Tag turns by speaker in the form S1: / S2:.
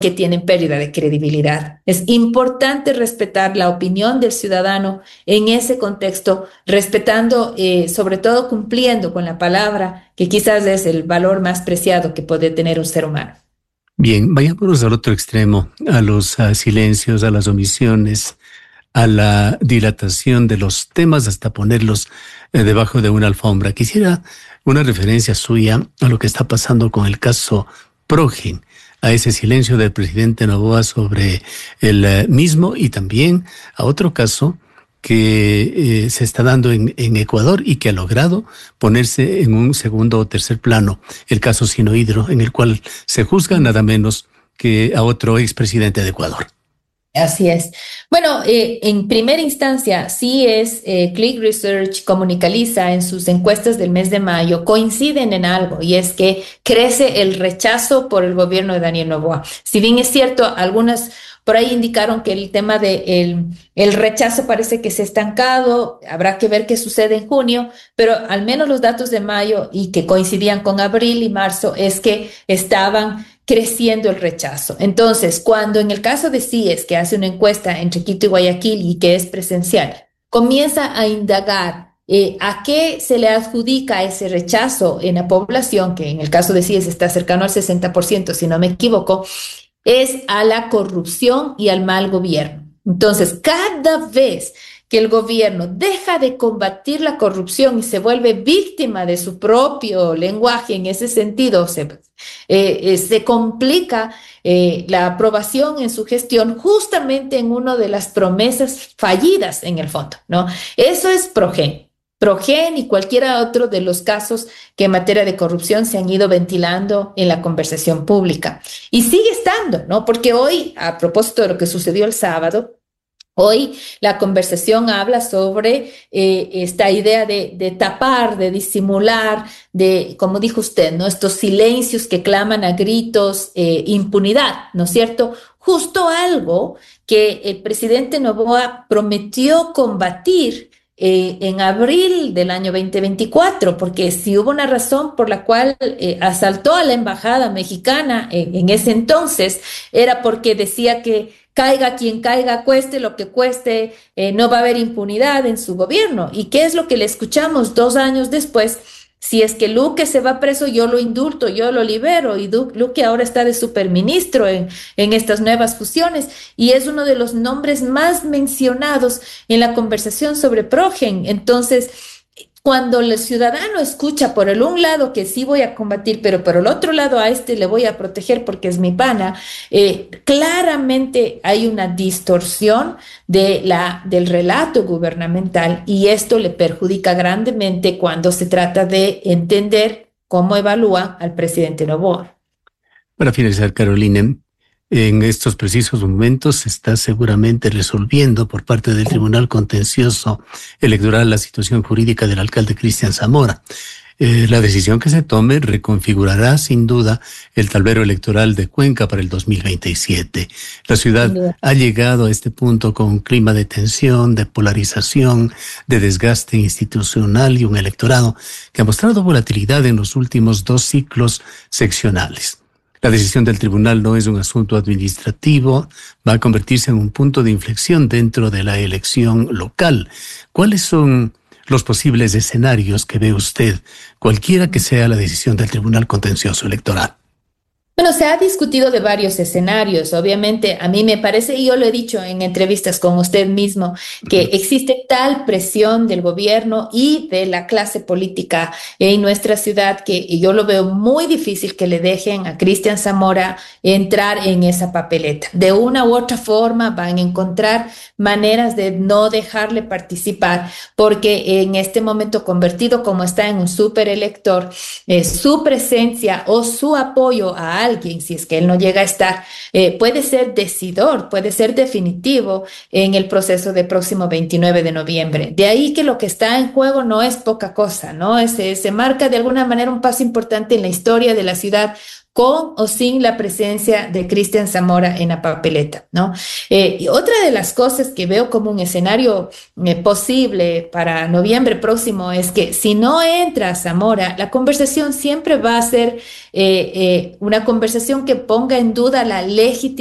S1: que tienen pérdida de credibilidad. Es importante respetar la opinión del ciudadano en ese contexto, respetando, sobre todo cumpliendo con la palabra, que quizás es el valor más preciado que puede tener un ser humano.
S2: Bien, vayámonos al otro extremo, a los silencios, a las omisiones, a la dilatación de los temas hasta ponerlos debajo de una alfombra. Quisiera una referencia suya a lo que está pasando con el caso Progen, a ese silencio del presidente Noboa sobre el mismo, y también a otro caso que se está dando en Ecuador y que ha logrado ponerse en un segundo o tercer plano, el caso Sinohydro, en el cual se juzga nada menos que a otro expresidente de Ecuador.
S1: Así es. Bueno, en primera instancia, sí es Click Research, Comunicaliza en sus encuestas del mes de mayo coinciden en algo, y es que crece el rechazo por el gobierno de Daniel Noboa. Si bien es cierto, algunas por ahí indicaron que el tema de el rechazo parece que se ha estancado, habrá que ver qué sucede en junio, pero al menos los datos de mayo y que coincidían con abril y marzo es que estaban creciendo el rechazo. Entonces, cuando en el caso de CIES, que hace una encuesta entre Quito y Guayaquil y que es presencial, comienza a indagar a qué se le adjudica ese rechazo en la población, que en el caso de CIES está cercano al 60%, si no me equivoco, es a la corrupción y al mal gobierno. Entonces, cada vez que el gobierno deja de combatir la corrupción y se vuelve víctima de su propio lenguaje, en ese sentido se complica la aprobación en su gestión justamente en una de las promesas fallidas en el fondo, ¿no? Eso es Progen y cualquiera otro de los casos que en materia de corrupción se han ido ventilando en la conversación pública. Y sigue estando, ¿no? Porque hoy, a propósito de lo que sucedió el sábado, hoy la conversación habla sobre esta idea de tapar, de disimular, de, como dijo usted, ¿no? Estos silencios que claman a gritos, impunidad, ¿no es cierto? Justo algo que el presidente Noboa prometió combatir en abril del año 2024, porque si hubo una razón por la cual asaltó a la embajada mexicana en ese entonces, era porque decía que caiga quien caiga, cueste lo que cueste, no va a haber impunidad en su gobierno. ¿Y qué es lo que le escuchamos 2 años después? Si es que Luque se va preso, yo lo indulto, yo lo libero. Y Luque ahora está de superministro en estas nuevas fusiones y es uno de los nombres más mencionados en la conversación sobre Progen. Entonces, cuando el ciudadano escucha por el un lado que sí voy a combatir, pero por el otro lado a este le voy a proteger porque es mi pana, claramente hay una distorsión del relato gubernamental y esto le perjudica grandemente cuando se trata de entender cómo evalúa al presidente Noboa.
S2: Para finalizar, Carolina, en estos precisos momentos se está seguramente resolviendo por parte del Tribunal Contencioso Electoral la situación jurídica del alcalde Cristian Zamora. La decisión que se tome reconfigurará sin duda el tablero electoral de Cuenca para el 2027. La ciudad ha llegado a este punto con un clima de tensión, de polarización, de desgaste institucional y un electorado que ha mostrado volatilidad en los últimos 2 ciclos seccionales. La decisión del tribunal no es un asunto administrativo, va a convertirse en un punto de inflexión dentro de la elección local. ¿Cuáles son los posibles escenarios que ve usted, cualquiera que sea la decisión del Tribunal Contencioso Electoral?
S1: Bueno, se ha discutido de varios escenarios. Obviamente, a mí me parece, y yo lo he dicho en entrevistas con usted mismo, que existe tal presión del gobierno y de la clase política en nuestra ciudad que yo lo veo muy difícil que le dejen a Cristian Zamora entrar en esa papeleta. De una u otra forma van a encontrar maneras de no dejarle participar, porque en este momento convertido como está en un superelector, su presencia o su apoyo a alguien, si es que él no llega a estar, puede ser decidor, puede ser definitivo en el proceso del próximo 29 de noviembre. De ahí que lo que está en juego no es poca cosa, ¿no? Se marca de alguna manera un paso importante en la historia de la ciudad con o sin la presencia de Cristian Zamora en la papeleta, ¿no? Y otra de las cosas que veo como un escenario posible para noviembre próximo es que si no entra Zamora, la conversación siempre va a ser una conversación que ponga en duda la legitimidad